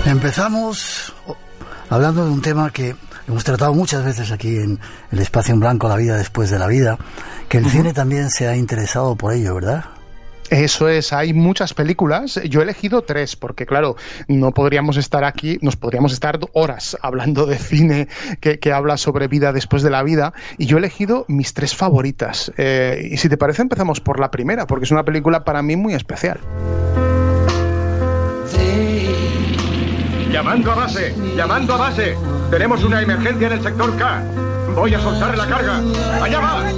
Empezamos hablando de un tema que hemos tratado muchas veces aquí en el Espacio en Blanco, la vida después de la vida, que el cine también se ha interesado por ello, ¿verdad? Eso es, hay muchas películas. Yo he elegido 3 porque, claro, no podríamos estar aquí, nos podríamos estar horas hablando de cine que habla sobre vida después de la vida, y yo he elegido mis 3 favoritas. Y si te parece, empezamos por la primera, porque es una película para mí muy especial. Llamando a base, llamando a base. Tenemos una emergencia en el sector K. Voy a soltar la carga. ¡Allá va!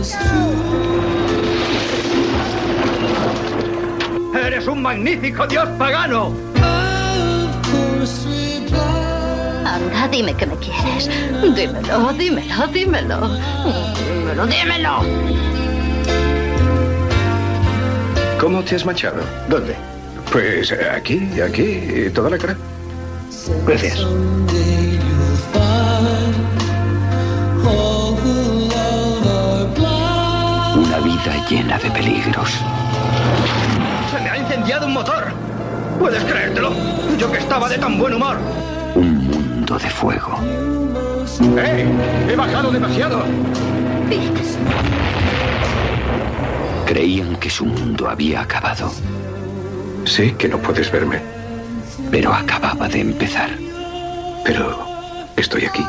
¡Eres un magnífico dios pagano! Anda, dime que me quieres. Dímelo, dímelo, dímelo. Dímelo, dímelo. ¿Cómo te has manchado? ¿Dónde? Pues aquí, toda la cara. Gracias. Una vida llena de peligros. ¡Se me ha incendiado un motor! ¿Puedes creértelo? Yo que estaba de tan buen humor. Un mundo de fuego. ¡He bajado demasiado! Creían que su mundo había acabado. Sé que no puedes verme. Pero acababa de empezar. Pero estoy aquí.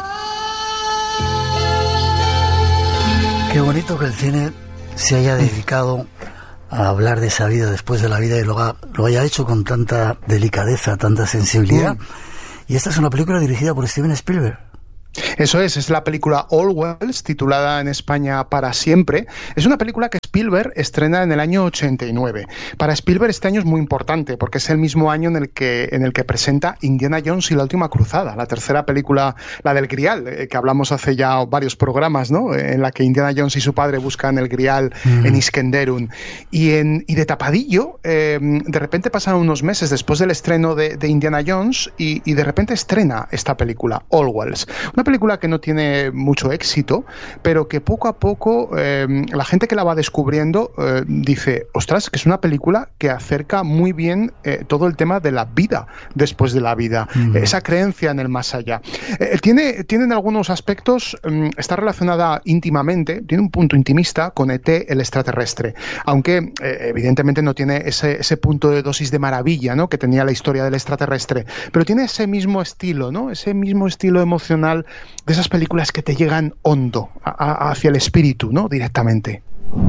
Qué bonito que el cine se haya dedicado a hablar de esa vida después de la vida y lo haya hecho con tanta delicadeza, tanta sensibilidad. Y esta es una película dirigida por Steven Spielberg. Eso es la película Orwell, titulada en España Para Siempre. Es una película que Spielberg estrena en el año 89. Para Spielberg este año es muy importante porque es el mismo año en el que presenta Indiana Jones y la última cruzada, la tercera película, la del Grial, que hablamos hace ya varios programas, ¿no? En la que Indiana Jones y su padre buscan el Grial en Iskenderun. Y de tapadillo, de repente pasan unos meses después del estreno de Indiana Jones y de repente estrena esta película, Orwell. Una película que no tiene mucho éxito, pero que poco a poco la gente que la va descubriendo dice, ostras, que es una película que acerca muy bien todo el tema de la vida después de la vida, esa creencia en el más allá. Tiene en algunos aspectos, está relacionada íntimamente, tiene un punto intimista con E.T., el extraterrestre, aunque evidentemente no tiene ese punto de dosis de maravilla, ¿no?, que tenía la historia del extraterrestre, pero tiene ese mismo estilo, ¿no?, ese mismo estilo emocional de esas películas que te llegan hondo hacia el espíritu, ¿no?, directamente.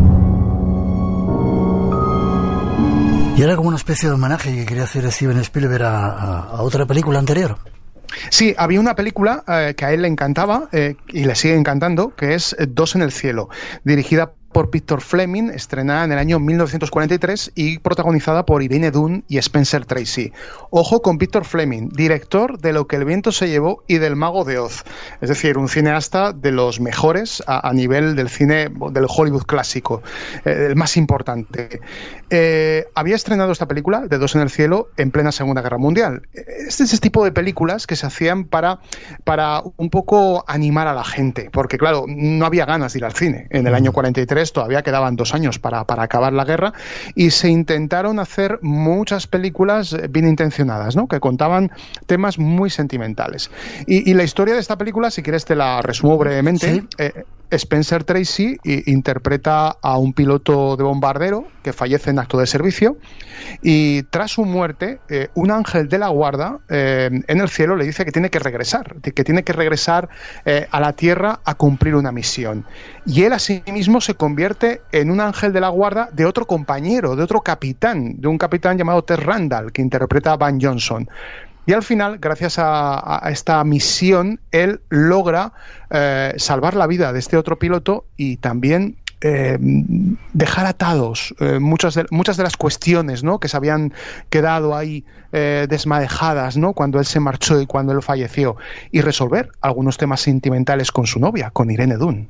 Y era como una especie de homenaje que quería hacer Steven Spielberg a otra película anterior. Sí, había una película que a él le encantaba y le sigue encantando, que es Dos en el cielo, dirigida por Victor Fleming, estrenada en el año 1943 y protagonizada por Irene Dunne y Spencer Tracy. Ojo con Victor Fleming, director de Lo que el viento se llevó y del Mago de Oz, es decir, un cineasta de los mejores a nivel del cine del Hollywood clásico, el más importante. Había estrenado esta película de Dos en el cielo en plena Segunda Guerra Mundial. Este es ese tipo de películas que se hacían para un poco animar a la gente, porque claro, no había ganas de ir al cine en el año 43. Todavía quedaban 2 años para acabar la guerra y se intentaron hacer muchas películas bien intencionadas, ¿no?, que contaban temas muy sentimentales. Y la historia de esta película, si quieres te la resumo brevemente. ¿Sí? Spencer Tracy interpreta a un piloto de bombardero que fallece en acto de servicio y tras su muerte un ángel de la guarda en el cielo le dice que tiene que regresar a la tierra a cumplir una misión, y él asimismo se convierte en un ángel de la guarda de otro compañero, de otro capitán, de un capitán llamado Ted Randall, que interpreta a Van Johnson. Y al final, gracias a esta misión, él logra salvar la vida de este otro piloto y también dejar atados muchas de las cuestiones, ¿no?, que se habían quedado ahí desmadejadas, ¿no?, cuando él se marchó y cuando él falleció, y resolver algunos temas sentimentales con su novia, con Irene Dunne.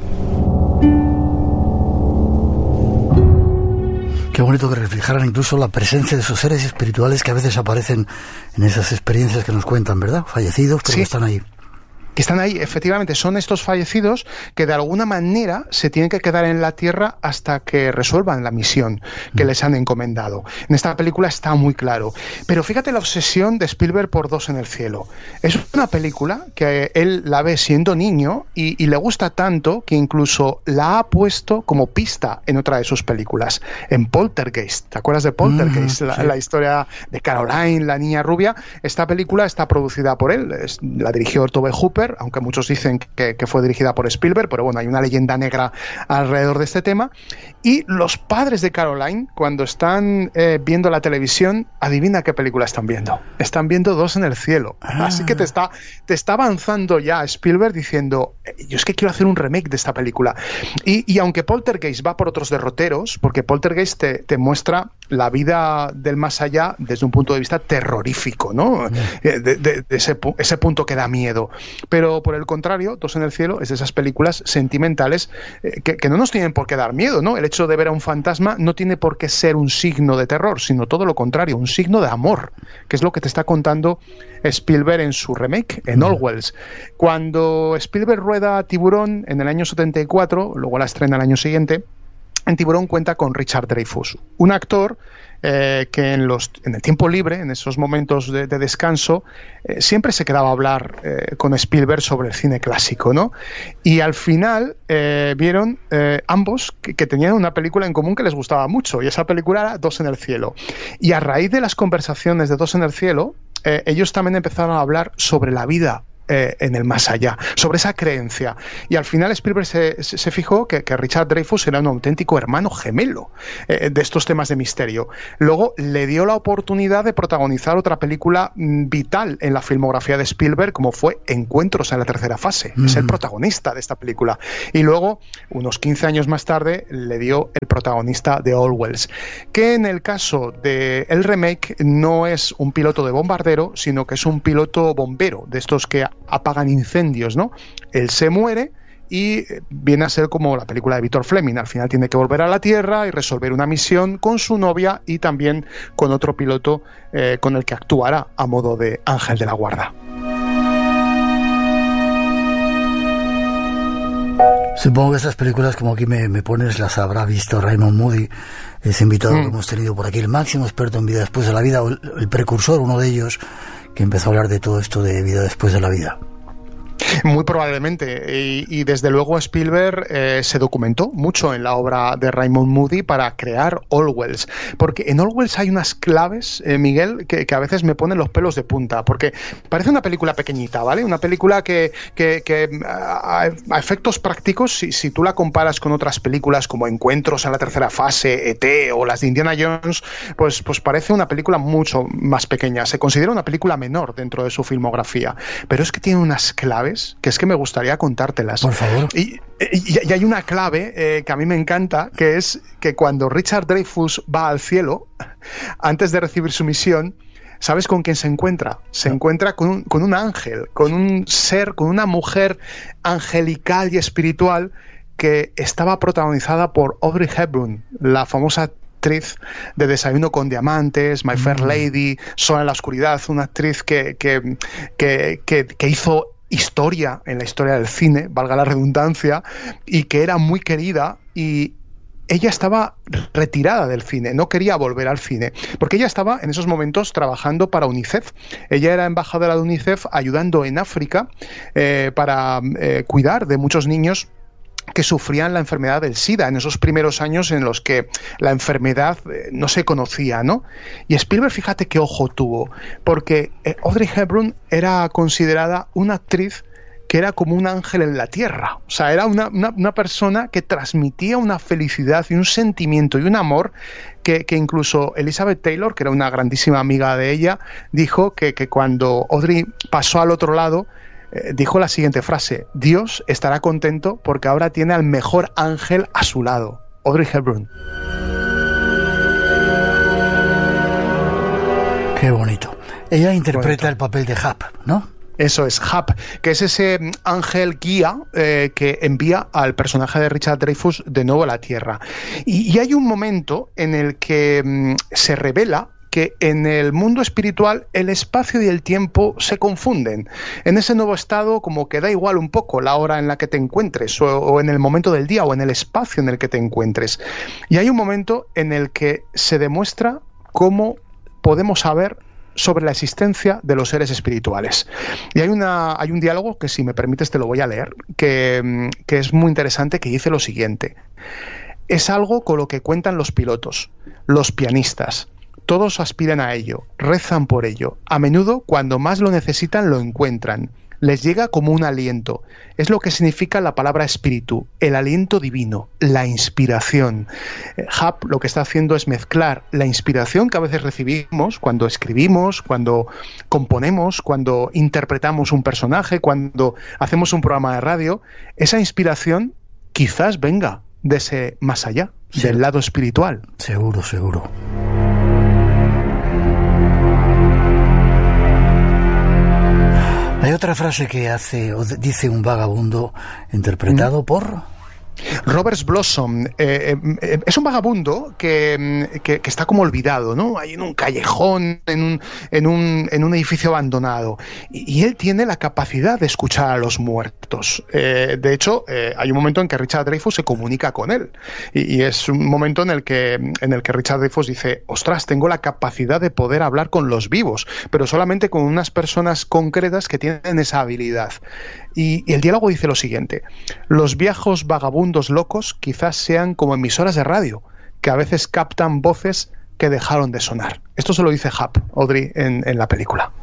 Qué bonito que reflejaran incluso la presencia de esos seres espirituales que a veces aparecen en esas experiencias que nos cuentan, ¿verdad? Fallecidos, pero sí, que están ahí. que están ahí, efectivamente, son estos fallecidos que de alguna manera se tienen que quedar en la Tierra hasta que resuelvan la misión que les han encomendado. En esta película está muy claro. Pero fíjate la obsesión de Spielberg por Dos en el cielo. Es una película que él la ve siendo niño y le gusta tanto que incluso la ha puesto como pista en otra de sus películas, en Poltergeist. ¿Te acuerdas de Poltergeist? Sí. La historia de Caroline, la niña rubia. Esta película está producida por él, la dirigió Tobe Hooper, aunque muchos dicen que fue dirigida por Spielberg, pero bueno, hay una leyenda negra alrededor de este tema. Y los padres de Caroline, cuando están viendo la televisión, adivina qué película están viendo. Están viendo Dos en el cielo. Así que te está avanzando ya Spielberg diciendo, yo es que quiero hacer un remake de esta película. Y aunque Poltergeist va por otros derroteros, porque Poltergeist te muestra la vida del más allá desde un punto de vista terrorífico, ¿no? De ese punto que da miedo. Pero por el contrario, Dos en el cielo es de esas películas sentimentales que no nos tienen por qué dar miedo, ¿no? El hecho de ver a un fantasma no tiene por qué ser un signo de terror, sino todo lo contrario, un signo de amor, que es lo que te está contando Spielberg en su remake, en Orwell's. Cuando Spielberg rueda Tiburón en el año 74, luego la estrena el año siguiente, en Tiburón cuenta con Richard Dreyfuss, un actor que en el tiempo libre, en esos momentos de descanso, siempre se quedaba a hablar con Spielberg sobre el cine clásico, ¿no? Y al final vieron ambos que tenían una película en común que les gustaba mucho, y esa película era Dos en el cielo. Y a raíz de las conversaciones de Dos en el cielo, ellos también empezaron a hablar sobre la vida en el más allá, sobre esa creencia. Y al final Spielberg se fijó que Richard Dreyfuss era un auténtico hermano gemelo de estos temas de misterio. Luego le dio la oportunidad de protagonizar otra película vital en la filmografía de Spielberg, como fue Encuentros en la tercera fase. Es el protagonista de esta película. Y luego, unos 15 años más tarde, le dio el protagonista de Orwell's, que en el caso del remake no es un piloto de bombardero, sino que es un piloto bombero, de estos que apagan incendios, ¿no? Él se muere y viene a ser como la película de Victor Fleming. Al final tiene que volver a la Tierra y resolver una misión con su novia y también con otro piloto con el que actuará a modo de ángel de la guarda. Supongo que estas películas, como aquí me pones, las habrá visto Raymond Moody, ese invitado que hemos tenido por aquí, el máximo experto en vida después de la vida, o el precursor, uno de ellos, que empezó a hablar de todo esto de vida después de la vida. Muy probablemente, y desde luego Spielberg se documentó mucho en la obra de Raymond Moody para crear Orwell's, porque en Orwell's hay unas claves, Miguel, que a veces me ponen los pelos de punta, porque parece una película pequeñita, ¿vale? Una película que a efectos prácticos, si tú la comparas con otras películas como Encuentros en la tercera fase, E.T. o las de Indiana Jones, pues parece una película mucho más pequeña, se considera una película menor dentro de su filmografía, pero es que tiene unas claves que es que me gustaría contártelas. Por favor. Y hay una clave que a mí me encanta, que es que cuando Richard Dreyfuss va al cielo, antes de recibir su misión, ¿sabes con quién se encuentra? Se encuentra con un ángel, con un ser, con una mujer angelical y espiritual que estaba protagonizada por Audrey Hepburn, la famosa actriz de Desayuno con Diamantes, My Fair Lady, Sola en la oscuridad, una actriz que hizo historia en la historia del cine, valga la redundancia, y que era muy querida, y ella estaba retirada del cine, no quería volver al cine, porque ella estaba en esos momentos trabajando para UNICEF. Ella era embajadora de UNICEF ayudando en África para cuidar de muchos niños que sufrían la enfermedad del SIDA en esos primeros años en los que la enfermedad no se conocía, ¿no? Y Spielberg, fíjate qué ojo tuvo, porque Audrey Hepburn era considerada una actriz que era como un ángel en la tierra. O sea, era una persona que transmitía una felicidad y un sentimiento y un amor que incluso Elizabeth Taylor, que era una grandísima amiga de ella, dijo que cuando Audrey pasó al otro lado, dijo la siguiente frase: Dios estará contento porque ahora tiene al mejor ángel a su lado. Audrey Hepburn. Qué bonito. Ella interpreta el papel de Hap, ¿no? Eso es, Hap, que es ese ángel guía que envía al personaje de Richard Dreyfuss de nuevo a la Tierra. Y hay un momento en el que se revela que en el mundo espiritual el espacio y el tiempo se confunden. En ese nuevo estado como que da igual un poco la hora en la que te encuentres o en el momento del día o en el espacio en el que te encuentres. Y hay un momento en el que se demuestra cómo podemos saber sobre la existencia de los seres espirituales. Y hay un diálogo que, si me permites, te lo voy a leer, que es muy interesante, que dice lo siguiente: es algo con lo que cuentan los pilotos, los pianistas. Todos aspiran a ello, rezan por ello. A menudo, cuando más lo necesitan, lo encuentran. Les llega como un aliento. Es lo que significa la palabra espíritu, el aliento divino, la inspiración. Hap lo que está haciendo es mezclar la inspiración que a veces recibimos cuando escribimos, cuando componemos, cuando interpretamos un personaje, cuando hacemos un programa de radio. Esa inspiración quizás venga de ese más allá, sí, del lado espiritual. Seguro, seguro. Hay otra frase que dice un vagabundo interpretado por Robert Blossom. Es un vagabundo que está como olvidado, ¿no? Ahí en un callejón, en un edificio abandonado. Y él tiene la capacidad de escuchar a los muertos. De hecho, hay un momento en que Richard Dreyfuss se comunica con él. Y es un momento en el que Richard Dreyfuss dice: ostras, tengo la capacidad de poder hablar con los vivos, pero solamente con unas personas concretas que tienen esa habilidad. Y el diálogo dice lo siguiente: los viejos vagabundos locos quizás sean como emisoras de radio, que a veces captan voces que dejaron de sonar. Esto se lo dice Hap, Audrey, en la película.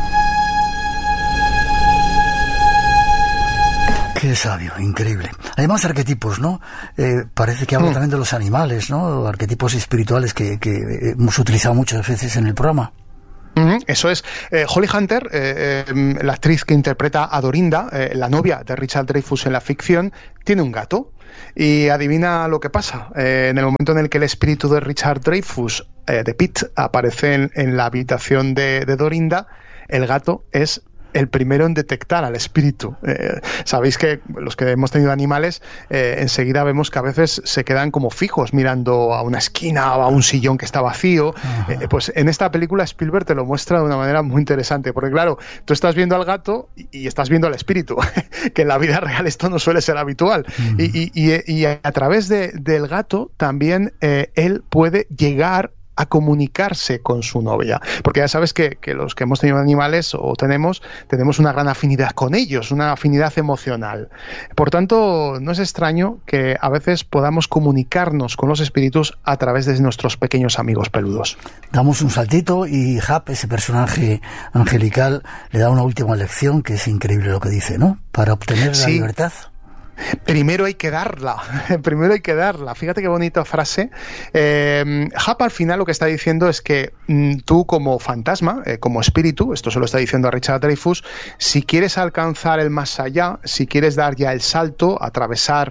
Qué sabio, increíble. Hay más arquetipos, ¿no? Parece que habla también de los animales, ¿no? Arquetipos espirituales que hemos utilizado muchas veces en el programa. Eso es. Holly Hunter, la actriz que interpreta a Dorinda, la novia de Richard Dreyfuss en la ficción, tiene un gato. Y adivina lo que pasa. En el momento en el que el espíritu de Richard Dreyfuss, de Pete, aparece en la habitación de Dorinda, el gato es el primero en detectar al espíritu. Sabéis que los que hemos tenido animales, enseguida vemos que a veces se quedan como fijos mirando a una esquina o a un sillón que está vacío. Pues en esta película Spielberg te lo muestra de una manera muy interesante, porque claro, tú estás viendo al gato y estás viendo al espíritu, que en la vida real esto no suele ser habitual. Y a través del gato también él puede llegar a comunicarse con su novia, porque ya sabes que los que hemos tenido animales o tenemos una gran afinidad con ellos, una afinidad emocional. Por tanto, no es extraño que a veces podamos comunicarnos con los espíritus a través de nuestros pequeños amigos peludos. Damos un saltito y Hap, ese personaje angelical, le da una última lección que es increíble lo que dice, ¿no? Para obtener la libertad. Primero hay que darla. Fíjate qué bonita frase. Hap al final lo que está diciendo es que tú como fantasma, como espíritu, esto se lo está diciendo a Richard Dreyfuss, si quieres alcanzar el más allá, si quieres dar ya el salto, atravesar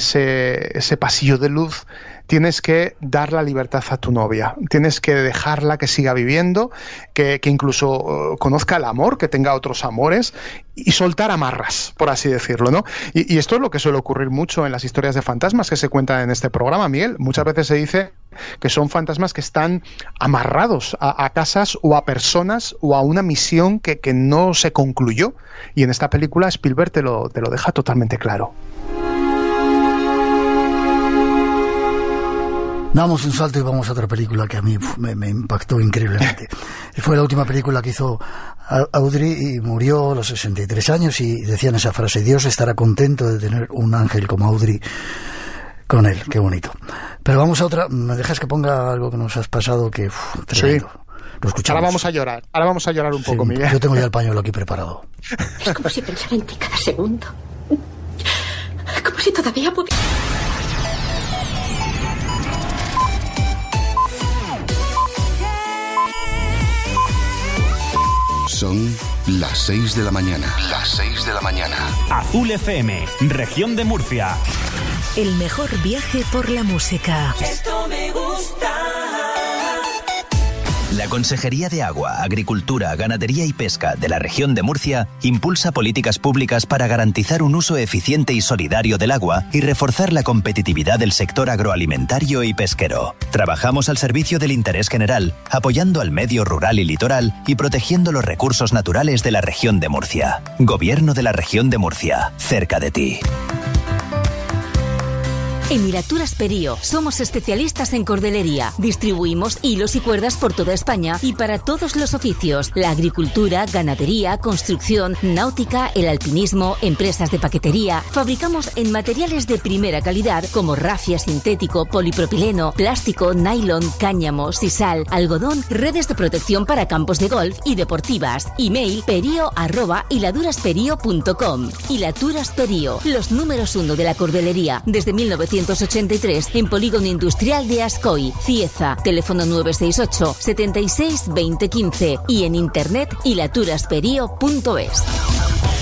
ese pasillo de luz, tienes que dar la libertad a tu novia, tienes que dejarla que siga viviendo, que incluso conozca el amor, que tenga otros amores y soltar amarras, por así decirlo, ¿no? Y esto es lo que suele ocurrir mucho en las historias de fantasmas que se cuentan en este programa, Miguel. Muchas veces se dice que son fantasmas que están amarrados a casas o a personas o a una misión que no se concluyó. Y en esta película Spielberg te lo deja totalmente claro. Damos un salto y vamos a otra película que a mí me impactó increíblemente. Fue la última película que hizo Audrey y murió a los 63 años y decían esa frase: Dios estará contento de tener un ángel como Audrey con él. Qué bonito. Pero vamos a otra. ¿Me dejas que ponga algo que nos has pasado? Que tremendo. Sí. Lo escuchamos. Ahora vamos a llorar un poco, Miguel. Yo tengo ya el pañuelo aquí preparado. Es como si pensara en ti cada segundo. Como si todavía pudiera... Son las 6 de la mañana. Las 6 de la mañana. Azul FM, región de Murcia. El mejor viaje por la música. Esto me gusta. La Consejería de Agua, Agricultura, Ganadería y Pesca de la región de Murcia impulsa políticas públicas para garantizar un uso eficiente y solidario del agua y reforzar la competitividad del sector agroalimentario y pesquero. Trabajamos al servicio del interés general, apoyando al medio rural y litoral y protegiendo los recursos naturales de la región de Murcia. Gobierno de la región de Murcia, cerca de ti. En Hilaturas Perío somos especialistas en cordelería. Distribuimos hilos y cuerdas por toda España y para todos los oficios: la agricultura, ganadería, construcción, náutica, el alpinismo, empresas de paquetería. Fabricamos en materiales de primera calidad como rafia sintético, polipropileno, plástico, nylon, cáñamo, sisal, algodón, redes de protección para campos de golf y deportivas. Email perio@hiladurasperio.com. Hilaturas Perío, los números 1 de la cordelería desde 1983 en Polígono Industrial de Ascoy, Cieza. Teléfono 968 76 20 15 y en internet hilaturasperio.es.